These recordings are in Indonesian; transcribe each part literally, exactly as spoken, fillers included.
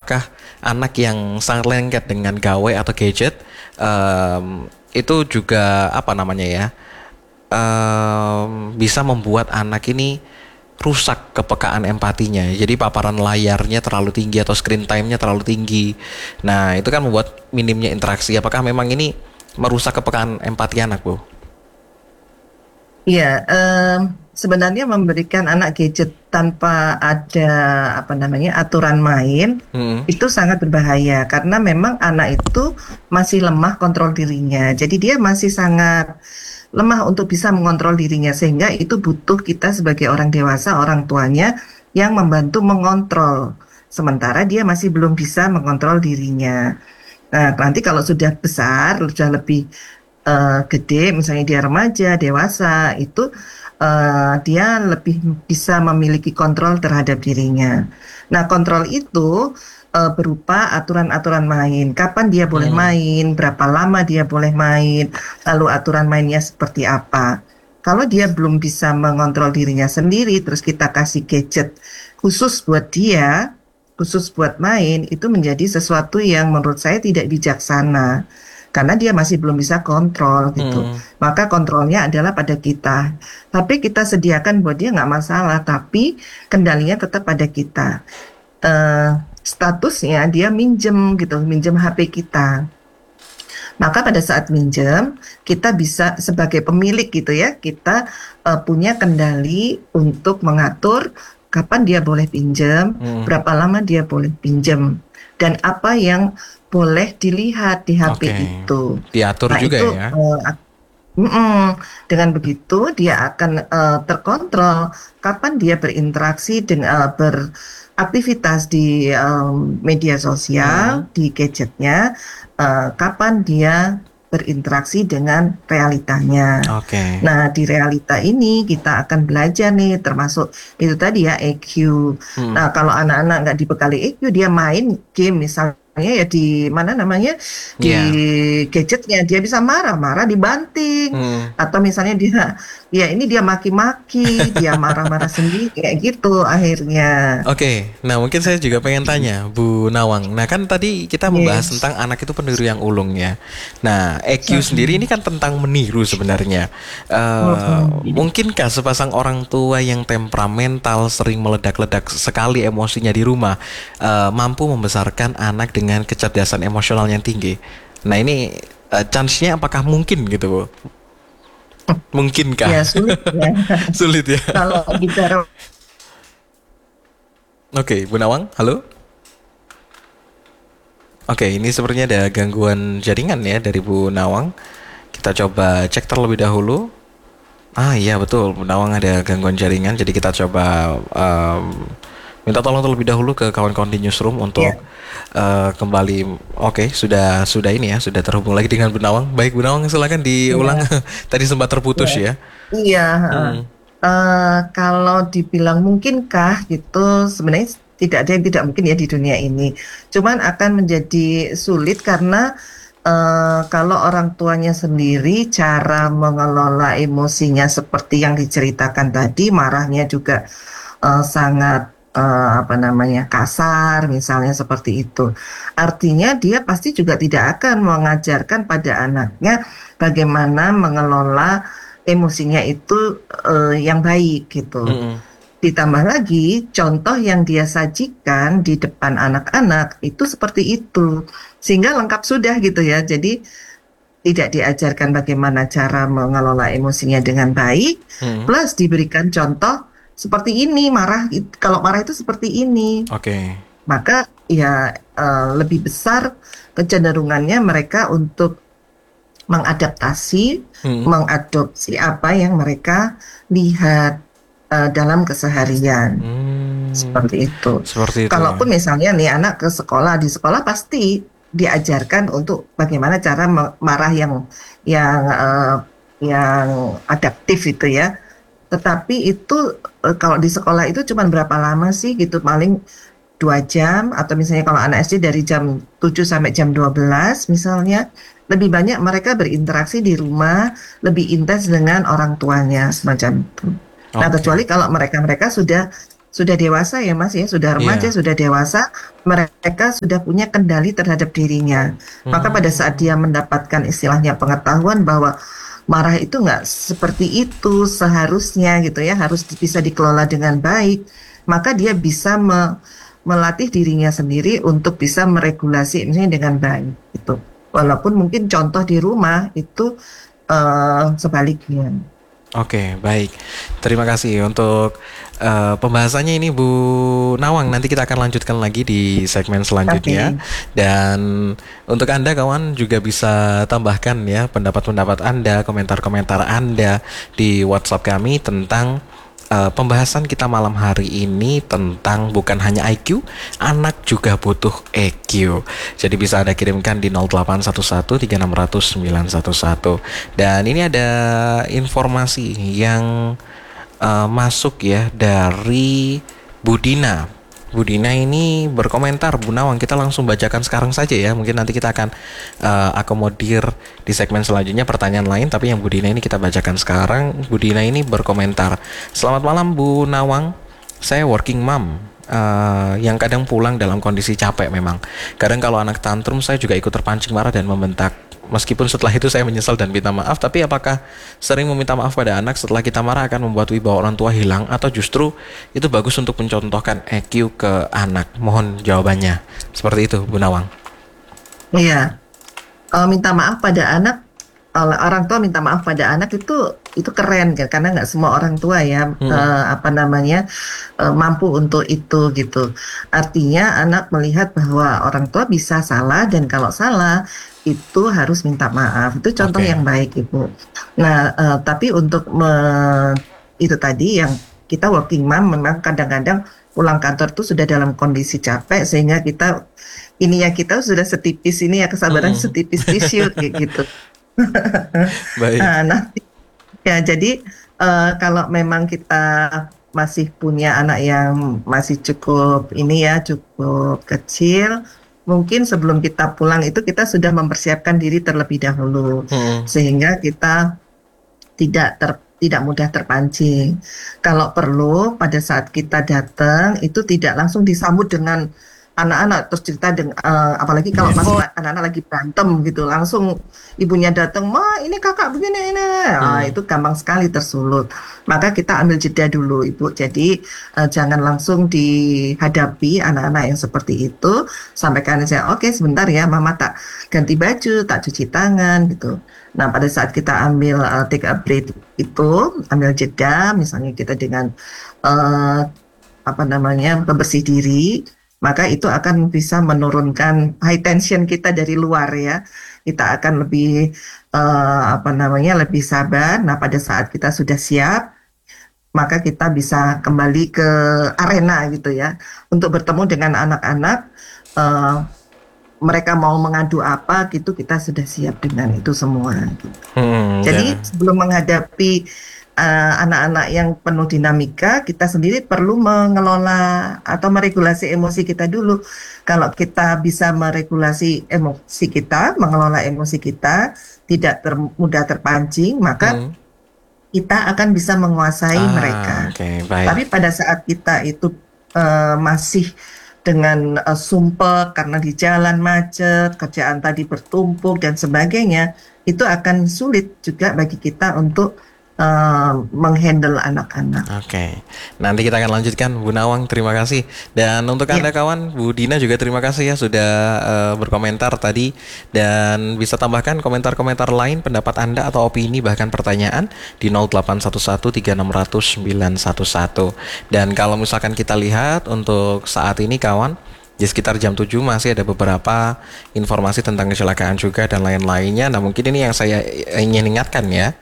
apakah anak yang sangat lengket dengan gawai atau gadget um, itu juga apa namanya ya, um, bisa membuat anak ini rusak kepekaan empatinya. Jadi paparan layarnya terlalu tinggi atau screen time-nya terlalu tinggi. Nah, itu kan membuat minimnya interaksi. Apakah memang ini merusak kepekaan empati anak, Bu? Iya, em, sebenarnya memberikan anak gadget tanpa ada apa namanya aturan main Hmm. itu sangat berbahaya karena memang anak itu masih lemah kontrol dirinya. Jadi dia masih sangat lemah untuk bisa mengontrol dirinya sehingga itu butuh kita sebagai orang dewasa, orang tuanya yang membantu mengontrol. Sementara dia masih belum bisa mengontrol dirinya. Nah, nanti kalau sudah besar, sudah lebih eh, gede, misalnya dia remaja, dewasa, itu eh, dia lebih bisa memiliki kontrol terhadap dirinya. Nah, kontrol itu eh, berupa aturan-aturan main. Kapan dia boleh Hmm. main, berapa lama dia boleh main, lalu aturan mainnya seperti apa. Kalau dia belum bisa mengontrol dirinya sendiri, terus kita kasih gadget khusus buat dia, khusus buat main, itu menjadi sesuatu yang menurut saya tidak bijaksana. Karena dia masih belum bisa kontrol gitu. Hmm. Maka kontrolnya adalah pada kita. Tapi kita sediakan buat dia nggak masalah. Tapi kendalinya tetap pada kita. Eh, statusnya dia minjem gitu, minjem H P kita. Maka pada saat minjem, kita bisa sebagai pemilik gitu ya, kita eh, punya kendali untuk mengatur kapan dia boleh pinjam, Hmm. berapa lama dia boleh pinjam, dan apa yang boleh dilihat di H P Oke. itu. Diatur Nah juga itu ya. eh, ak- mm-mm. Dengan begitu dia akan eh, terkontrol kapan dia berinteraksi dengan beraktivitas di eh, media Hmm. sosial, di gadgetnya, eh, kapan dia berinteraksi dengan realitanya. Oke. Nah, di realita ini kita akan belajar nih, termasuk itu tadi ya E Q. Hmm. Nah, kalau anak-anak nggak dibekali E Q, dia main game misalnya ya di mana namanya di Ya. gadgetnya dia bisa marah-marah dibanting Hmm. atau misalnya dia ya ini dia maki-maki, dia marah-marah sendiri kayak gitu akhirnya. Oke, nah mungkin saya juga pengen tanya Bu Nawang. Nah kan tadi kita membahas Yes. tentang anak itu peniru yang ulung ya. Nah E Q sendiri ini Mm-mm. kan tentang meniru sebenarnya. Eh, Mm-mm. mungkinkah sepasang orang tua yang temperamental sering meledak-ledak sekali emosinya di rumah eh, mampu membesarkan anak dengan kecerdasan emosional yang tinggi? Nah ini eh, chance-nya apakah mungkin gitu Bu? Mungkinkah? Ya sulit ya. Sulit ya. Kalau bicara Oke, Bu Nawang, halo. Oke, ini sepertinya ada gangguan jaringan ya dari Bu Nawang. Kita coba cek terlebih dahulu. Ah iya betul, Bu Nawang ada gangguan jaringan. Jadi kita coba um, minta tolong terlebih dahulu ke kawan-kawan di newsroom untuk ya, uh, kembali. Oke, sudah sudah ini ya, sudah terhubung lagi dengan Bu Nawang. Baik Bu Nawang, silakan diulang. ya, Tadi sempat terputus ya. ya. Iya, heeh. Hmm. Eh, kalau dibilang mungkinkah gitu, sebenarnya tidak ada yang tidak mungkin ya di dunia ini. Cuman akan menjadi sulit karena eh, kalau orang tuanya sendiri cara mengelola emosinya seperti yang diceritakan tadi, marahnya juga eh, sangat eh, apa namanya kasar, misalnya seperti itu. Artinya dia pasti juga tidak akan mengajarkan pada anaknya bagaimana mengelola emosinya itu eh, yang baik gitu. Mm-mm. Ditambah lagi contoh yang dia sajikan di depan anak-anak itu seperti itu. Sehingga lengkap sudah gitu ya. Jadi tidak diajarkan bagaimana cara mengelola emosinya dengan baik, Mm-mm. plus diberikan contoh seperti ini, marah kalau marah itu seperti ini. Oke. Maka ya eh, lebih besar kecenderungannya mereka untuk mengadaptasi, Mm. mengadopsi apa yang mereka lihat eh, dalam keseharian. Hmm, Seperti itu. seperti itu ya. Kalaupun misalnya nih anak ke sekolah, di sekolah pasti diajarkan untuk bagaimana cara me- marah yang yang eh, yang adaptif itu ya. Tetapi itu eh, kalau di sekolah itu cuma berapa lama sih gitu, paling dua jam atau misalnya kalau anak S D dari jam tujuh sampai jam dua belas misalnya, lebih banyak mereka berinteraksi di rumah, lebih intens dengan orang tuanya semacam itu. Nah, Oke. kecuali kalau mereka-mereka sudah sudah dewasa ya Mas ya, sudah remaja, Iya. sudah dewasa, mereka sudah punya kendali terhadap dirinya. Maka pada saat Hmm, dia mendapatkan istilahnya pengetahuan bahwa marah itu nggak seperti itu seharusnya gitu ya, harus bisa dikelola dengan baik, maka dia bisa me- melatih dirinya sendiri untuk bisa meregulasi ini dengan baik gitu. Walaupun mungkin contoh di rumah itu eh, sebaliknya. Oke, baik. Terima kasih untuk eh, pembahasannya ini Bu Nawang. Nanti kita akan lanjutkan lagi di segmen selanjutnya. Oke. Dan untuk Anda kawan juga bisa tambahkan ya pendapat-pendapat Anda, komentar-komentar Anda di WhatsApp kami tentang eh, pembahasan kita malam hari ini tentang bukan hanya I Q, anak juga butuh E Q. Jadi bisa Anda kirimkan di nol delapan satu satu tiga enam nol nol sembilan satu satu. Dan ini ada informasi yang eh, masuk ya dari Budina. Budina ini berkomentar, Bu Nawang, kita langsung bacakan sekarang saja ya. Mungkin nanti kita akan eh, akomodir di segmen selanjutnya pertanyaan lain, tapi yang Budina ini kita bacakan sekarang. Budina ini berkomentar, selamat malam Bu Nawang, saya working mom eh, yang kadang pulang dalam kondisi capek memang. Kadang kalau anak tantrum saya juga ikut terpancing marah dan membentak. Meskipun setelah itu saya menyesal dan minta maaf, tapi apakah sering meminta maaf pada anak setelah kita marah akan membuat wibawa orang tua hilang, atau justru itu bagus untuk mencontohkan E Q ke anak? Mohon jawabannya. Seperti itu, Bu Nawang. Iya. Eh, minta maaf pada anak, eh, orang tua minta maaf pada anak itu itu keren kan, karena nggak semua orang tua ya Hmm, eh, apa namanya eh, mampu untuk itu gitu. Artinya anak melihat bahwa orang tua bisa salah dan kalau salah itu harus minta maaf. Itu contoh oke. yang baik Ibu. Nah, eh, tapi untuk me- itu tadi yang kita working mom memang kadang-kadang pulang kantor tuh sudah dalam kondisi capek sehingga kita ini ya kita sudah setipis ini ya kesabaran Hmm, setipis tisu kayak gitu. baik. Nah, nanti ya jadi eh, kalau memang kita masih punya anak yang masih cukup ini ya cukup kecil, mungkin sebelum kita pulang itu kita sudah mempersiapkan diri terlebih dahulu Hmm, sehingga kita tidak ter tidak mudah terpancing. Kalau perlu pada saat kita datang itu tidak langsung disambut dengan anak-anak terus cerita dengan apalagi kalau masih la- anak-anak lagi berantem gitu langsung ibunya datang, "Ma, ini kakak begini ini." Ah, hmm, itu gampang sekali tersulut. Maka kita ambil jeda dulu, Ibu. Jadi eh, jangan langsung dihadapi anak-anak yang seperti itu. Sampaikan saya, "Oke, sebentar ya, Mama tak ganti baju, tak cuci tangan gitu." Nah, pada saat kita ambil uh, take a break itu, ambil jeda, misalnya kita dengan uh, apa namanya bersih diri, maka itu akan bisa menurunkan high tension kita dari luar ya. Kita akan lebih uh, apa namanya lebih sabar. Nah, pada saat kita sudah siap, maka kita bisa kembali ke arena gitu ya, untuk bertemu dengan anak-anak. Uh, mereka mau mengadu apa gitu, kita sudah siap dengan itu semua. hmm, Jadi ya. sebelum menghadapi eh, anak-anak yang penuh dinamika, kita sendiri perlu mengelola atau meregulasi emosi kita dulu. Kalau kita bisa meregulasi emosi kita, mengelola emosi kita, tidak ter- mudah terpancing, maka Hmm. kita akan bisa menguasai Ah, mereka. oke, baik. Tapi pada saat kita itu eh, masih dengan eh, sumpah karena di jalan macet, kerjaan tadi bertumpuk dan sebagainya, itu akan sulit juga bagi kita untuk eh, menghandle anak-anak. Oke, nanti kita akan lanjutkan, Bu Nawang. Terima kasih. Dan untuk Anda Ya, kawan, Bu Dina juga terima kasih ya sudah eh, berkomentar tadi. Dan bisa tambahkan komentar-komentar lain, pendapat Anda atau opini bahkan pertanyaan di nol delapan satu satu tiga enam nol nol sembilan satu satu. Dan kalau misalkan kita lihat untuk saat ini kawan, di sekitar jam tujuh masih ada beberapa informasi tentang kecelakaan juga dan lain-lainnya. Nah, mungkin ini yang saya ingin ingatkan ya.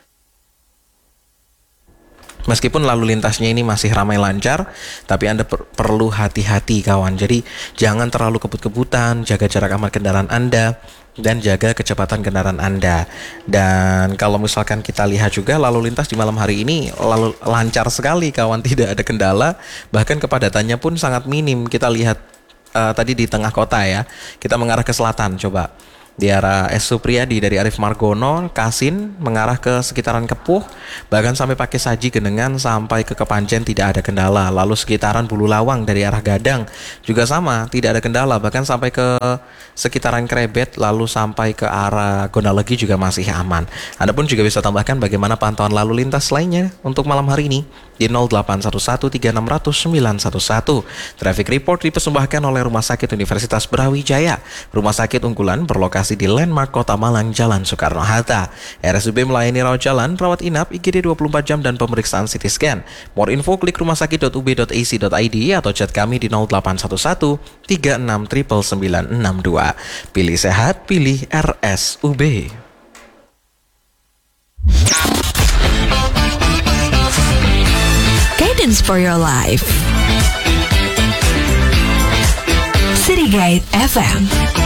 Meskipun lalu lintasnya ini masih ramai lancar, tapi Anda per- perlu hati-hati kawan. Jadi jangan terlalu kebut-kebutan, jaga jarak aman kendaraan Anda, dan jaga kecepatan kendaraan Anda. Dan kalau misalkan kita lihat juga lalu lintas di malam hari ini lalu lancar sekali kawan, tidak ada kendala, bahkan kepadatannya pun sangat minim. Kita lihat eh, tadi di tengah kota ya, kita mengarah ke selatan coba. di arah S. Supriyadi dari Arif Margono, Kasin mengarah ke sekitaran Kepuh, bahkan sampai pakai Saji Genengan sampai ke Kepanjen tidak ada kendala. Lalu sekitaran Bulu Lawang dari arah Gadang juga sama, tidak ada kendala, bahkan sampai ke sekitaran Krebet lalu sampai ke arah Gondalegi juga masih aman. Anda pun juga bisa tambahkan bagaimana pantauan lalu lintas lainnya untuk malam hari ini di nol delapan satu satu tiga enam nol nol sembilan satu satu. Traffic report dipersembahkan oleh Rumah Sakit Universitas Brawijaya, rumah sakit unggulan berlokasi di Landmark Kota Malang, Jalan Soekarno-Hatta. R S U B melayani rawat jalan, rawat inap, I G D dua puluh empat jam dan pemeriksaan C T scan. More info klik rumahsakit dot u b dot a c dot i d atau chat kami di nol delapan satu satu tiga enam sembilan sembilan enam dua. Pilih sehat, pilih R S U B. Guidance for your life. City Guide F M.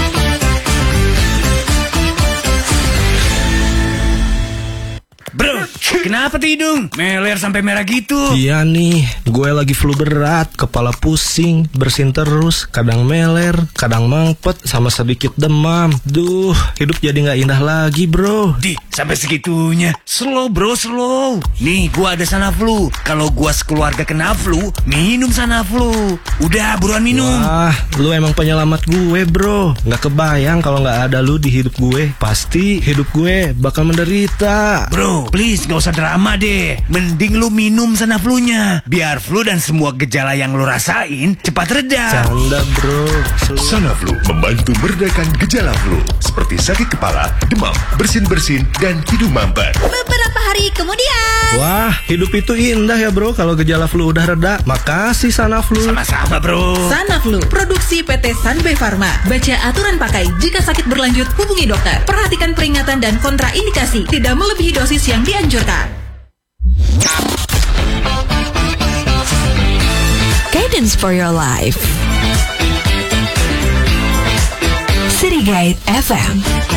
Bro, kenapa tuh hidung? Meler sampai merah gitu. Iya nih, gue lagi flu berat, kepala pusing, bersin terus, kadang meler, kadang mampet, sama sedikit demam. Duh, hidup jadi gak indah lagi bro. Di, sampai segitunya. Slow bro, slow. Nih, gua ada Sanaflu. Kalau gua sekeluarga kena flu, minum Sanaflu. Udah, buruan minum. Wah, lu emang penyelamat gue bro. Gak kebayang kalau gak ada lu di hidup gue. Pasti hidup gue bakal menderita. Bro, please gak usah drama deh. Mending lu minum Sanaflunya, biar flu dan semua gejala yang lu rasain cepat reda. Canda bro. Sanaflu membantu meredakan gejala flu seperti sakit kepala, demam, bersin-bersin, dan hidung mampet. Beberapa hari kemudian. Wah, hidup itu indah ya bro kalau gejala flu udah reda. Makasih Sanaflu. Sama-sama bro. Sanaflu, produksi P T Sanbe Pharma. Baca aturan pakai. Jika sakit berlanjut, hubungi dokter. Perhatikan peringatan dan kontraindikasi. Tidak melebihi dosis yang dianjurkan. Guidance for your life. City Guide F M.